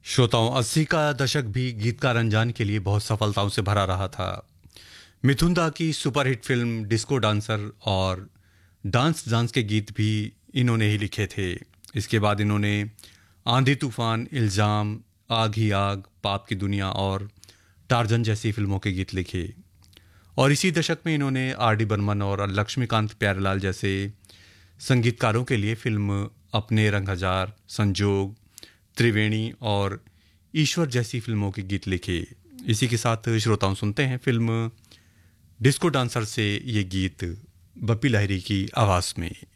श्रोताओं, 80 का दशक भी गीतकार अनजान के लिए बहुत सफलताओं से भरा रहा था। मिथुन दा की सुपरहिट फिल्म डिस्को डांसर और डांस डांस के गीत भी इन्होंने ही लिखे थे। इसके बाद इन्होंने आंधी तूफान, इल्ज़ाम, आग ही आग, पाप की दुनिया और टार्जन जैसी फिल्मों के गीत लिखे। और इसी दशक में इन्होंने आर डी बर्मन और लक्ष्मीकांत प्यारेलाल जैसे संगीतकारों के लिए फिल्म अपने रंग हजार, संजोग, त्रिवेणी और ईश्वर जैसी फिल्मों के गीत लिखे। इसी के साथ श्रोताओं सुनते हैं फिल्म डिस्को डांसर से ये गीत बप्पी लहरी की आवाज़ में।